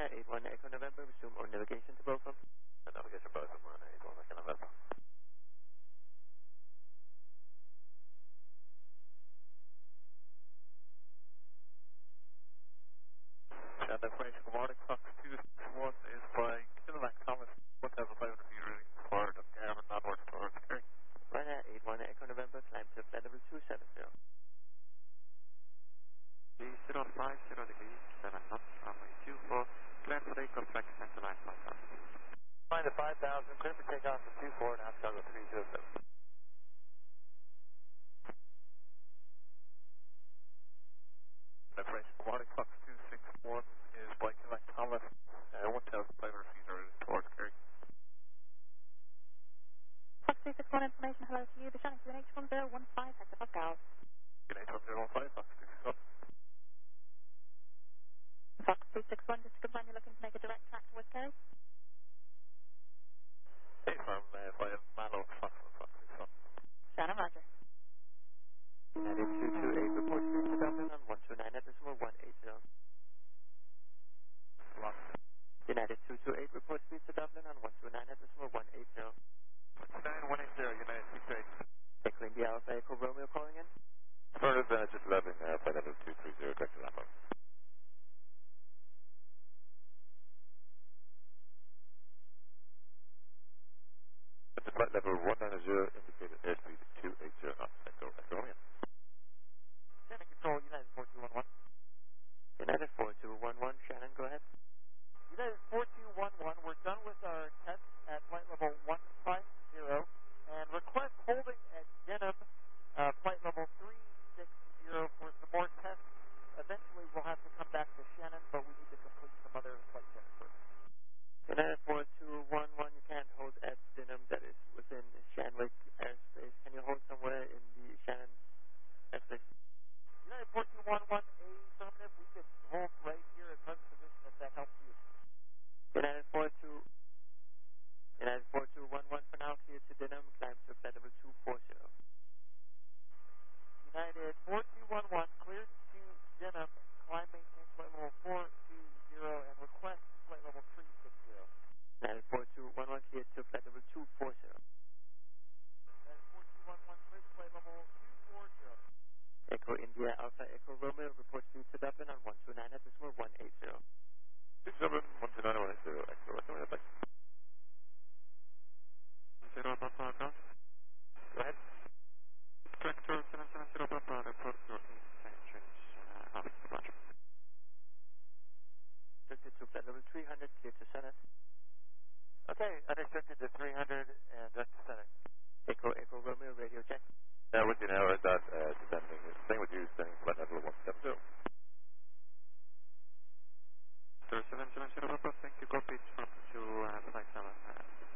81 Echo November, resume on navigation to Bochum. Navigation Bochum, 81 Echo November. And the French commodity Fox 261 is by Kilomax Thomas, 1,500 feet reading for Dungarvan, onwards towards Kerry. Ryanair 81 Echo November, climb to flight level 270. D050 degrees, 7 knots, runway 24, clear for takeoff, flex, center line, flight. Find the 5,000, clear for takeoff from 24, now Chicago 307. The French commodity Fox 261 is by Kilomax Thomas, 1,500 feet reading towards Kerry. Fox 361 information, hello to you. The Shannon to H1015, Hector Pascal. Good 8015, Fox 261. Fox 361, just to confirm you're looking to make a direct track towards Kerry? Hey, from via Malo, Fox 261. Shannon, roger. United 228, report speed to Dublin on 129 at decimal 180. Lost. United 228, report speed to Dublin on 129 at decimal 180. 180, United 228. Echo India Alpha Echo Romeo calling in. Sort of just 11, flight level 230, direct to Lambo. It's flight level 190, indicated airspeed 280 knots, Echo Romeo. Shannon Control, United 4211. United 4211, Shannon, go ahead. United 4211, we're done with our test at flight level 150 and request holding at Denham, flight level 360 for some more tests. Eventually we'll have to come back to Shannon, but we need to complete some other flight checks first. United 4211, you can't hold at Denham, that is within Shanwick airspace. Can you hold somewhere in the Shannon airspace? United 4211, affirmative, we could hold right here at present position if that helps you. United 4211 for now, clear to Denham, climb to flight level 240. United 4211, cleared to Denham, climb maintain flight level 420 and request flight level 360. United 4211, clear to flight level 240. United 4211, cleared to flight level 240. Echo India Alpha Echo Romeo, report speed to Dublin on 129 at decimal 180. 6-7, 129, 180, Echo Romeo, back. 0 Papa, ground. Go ahead. Tractor 770 Papa, report your intentions, roger. Restricted to flight level 300, clear to Senate. Okay, unrestricted to 300 and direct to Senate. Echo Echo Romeo, radio check. With you now, that descending, staying with you, staying flight level 170. 0770 Papa, thank you, copy, from to flight 7.